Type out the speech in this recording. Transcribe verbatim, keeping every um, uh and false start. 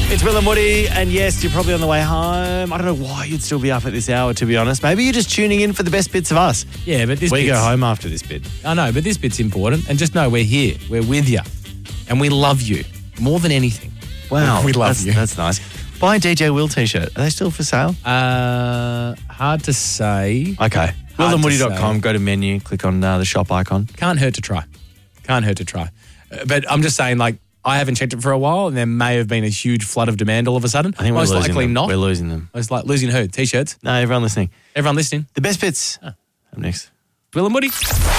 It's Will and Woody, and yes, you're probably on the way home. I don't know why you'd still be up at this hour, to be honest. Maybe you're just tuning in for the best bits of us. Yeah, but this We bit's, go home after this bit. I know, but this bit's important. And just know we're here. We're with you. And we love you more than anything. Wow. We love that's, you. That's nice. Buy a D J Will t-shirt. Are they still for sale? Uh, hard to say. Okay. will and woody dot com. say. Go to menu, click on uh, the shop icon. Can't hurt to try. Can't hurt to try. Uh, But I'm just saying, like, I haven't checked it for a while, and there may have been a huge flood of demand all of a sudden. I think Most we're losing likely them. not. We're losing them. It's like losing who? T-shirts? No, everyone listening. Everyone listening? The best bits. Up next. Will and Woody.